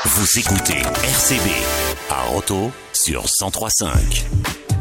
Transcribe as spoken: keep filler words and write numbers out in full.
Vous écoutez R C B à Roto sur cent trois virgule cinq.